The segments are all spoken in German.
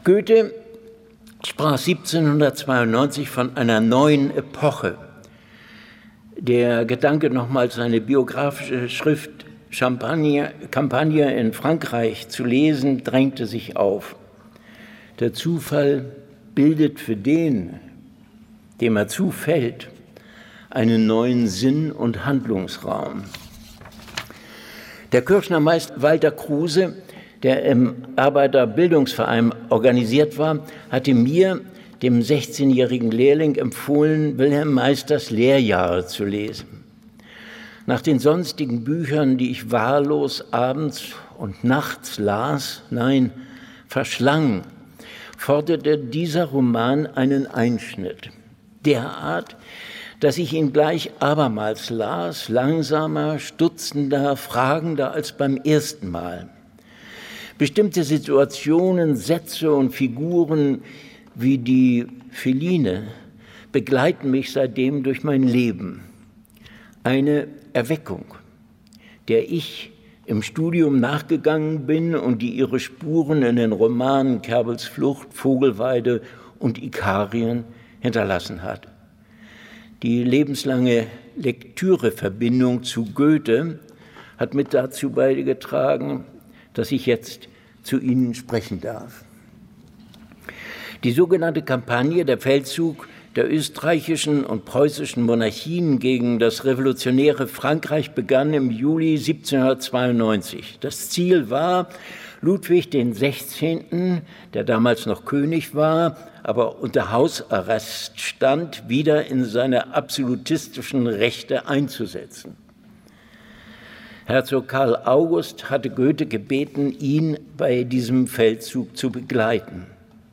Goethe sprach 1792 von einer neuen Epoche. Der Gedanke, nochmals seine biografische Schrift Kampagne in Frankreich zu lesen, drängte sich auf. Der Zufall bildet für den, dem er zufällt, einen neuen Sinn- und Handlungsraum. Der Kürschner Meister Walter Kruse, der im Arbeiterbildungsverein organisiert war, hatte mir, dem 16-jährigen Lehrling, empfohlen, Wilhelm Meisters Lehrjahre zu lesen. Nach den sonstigen Büchern, die ich wahllos abends und nachts las, nein, verschlang, forderte dieser Roman einen Einschnitt, derart, dass ich ihn gleich abermals las, langsamer, stutzender, fragender als beim ersten Mal. Bestimmte Situationen, Sätze und Figuren wie die Feline begleiten mich seitdem durch mein Leben. Eine Erweckung, der ich im Studium nachgegangen bin und die ihre Spuren in den Romanen Kerbels Flucht, Vogelweide und Ikarien hinterlassen hat. Die lebenslange Lektüreverbindung zu Goethe hat mit dazu beigetragen, dass ich jetzt zu Ihnen sprechen darf. Die sogenannte Kampagne, der Feldzug der österreichischen und preußischen Monarchien gegen das revolutionäre Frankreich, begann im Juli 1792. Das Ziel war, Ludwig XVI., der damals noch König war, aber unter Hausarrest stand, wieder in seine absolutistischen Rechte einzusetzen. Herzog Karl August hatte Goethe gebeten, ihn bei diesem Feldzug zu begleiten.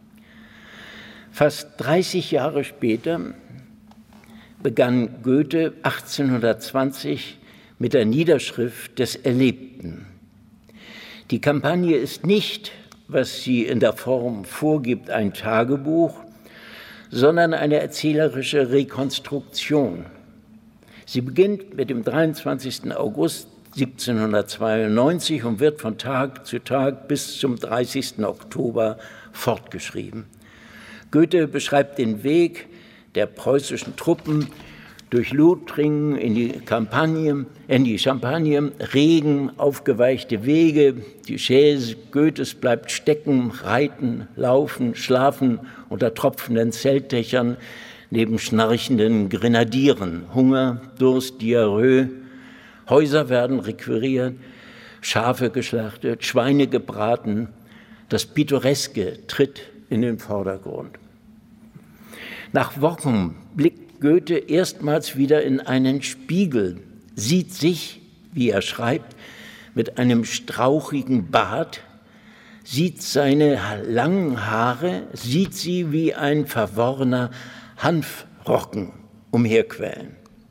Fast 30 Jahre später begann Goethe 1820 mit der Niederschrift des Erlebten. Die Kampagne ist nicht, was sie in der Form vorgibt, ein Tagebuch, sondern eine erzählerische Rekonstruktion. Sie beginnt mit dem 23. August 1792 und wird von Tag zu Tag bis zum 30. Oktober fortgeschrieben. Goethe beschreibt den Weg der preußischen Truppen durch Lothringen in die Champagne, Regen, aufgeweichte Wege, die Chaise Goethes bleibt stecken, reiten, laufen, schlafen unter tropfenden Zeltdächern neben schnarchenden Grenadieren, Hunger, Durst, Diarrhoe, Häuser werden requiriert, Schafe geschlachtet, Schweine gebraten, das Pittoreske tritt in den Vordergrund. Nach Wochen blickt Goethe erstmals wieder in einen Spiegel, sieht sich, wie er schreibt, mit einem strauchigen Bart, sieht seine langen Haare, sieht sie wie ein verworrener Hanfrocken umherquellen.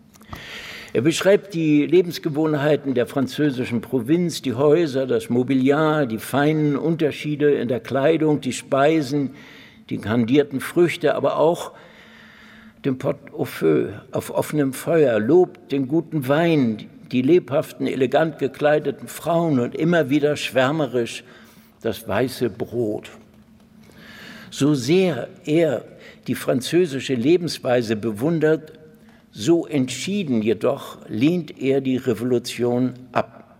Er beschreibt die Lebensgewohnheiten der französischen Provinz, die Häuser, das Mobiliar, die feinen Unterschiede in der Kleidung, die Speisen, die kandierten Früchte, aber auch den Pot au feu auf offenem Feuer, lobt den guten Wein, die lebhaften, elegant gekleideten Frauen und immer wieder schwärmerisch das weiße Brot. So sehr er die französische Lebensweise bewundert, so entschieden jedoch lehnt er die Revolution ab.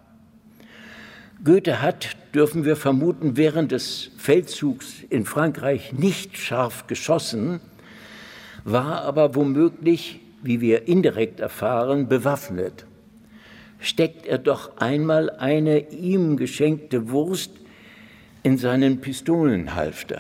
Goethe hat, dürfen wir vermuten, während des Feldzugs in Frankreich nicht scharf geschossen, war aber womöglich, wie wir indirekt erfahren, bewaffnet. Steckt er doch einmal eine ihm geschenkte Wurst in seinen Pistolenhalfter.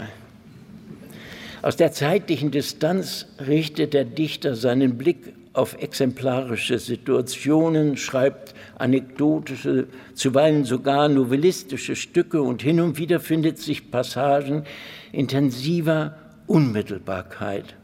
Aus der zeitlichen Distanz richtet der Dichter seinen Blick auf exemplarische Situationen, schreibt anekdotische, zuweilen sogar novellistische Stücke und hin und wieder findet sich Passagen intensiver Unmittelbarkeit.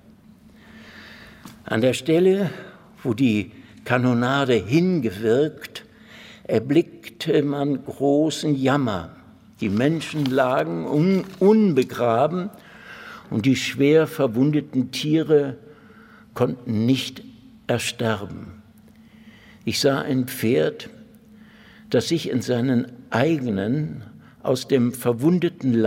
An der Stelle, wo die Kanonade hingewirkt, erblickte man großen Jammer. Die Menschen lagen unbegraben und die schwer verwundeten Tiere konnten nicht ersterben. Ich sah ein Pferd, das sich in seinen eigenen, aus dem verwundeten